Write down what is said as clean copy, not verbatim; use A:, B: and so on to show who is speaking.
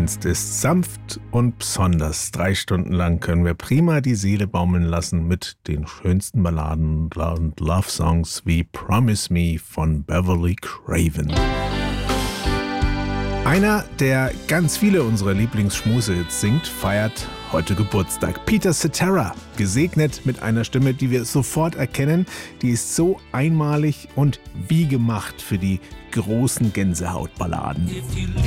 A: ernst ist, sanft und besonders. 3 Stunden lang können wir prima die Seele baumeln lassen mit den schönsten Balladen und Love-Songs wie Promise Me von Beverly Craven. Einer, der ganz viele unserer Lieblingsschmusehits singt, feiert heute Geburtstag. Peter Cetera, gesegnet mit einer Stimme, die wir sofort erkennen. Die ist so einmalig und wie gemacht für die großen Gänsehautballaden.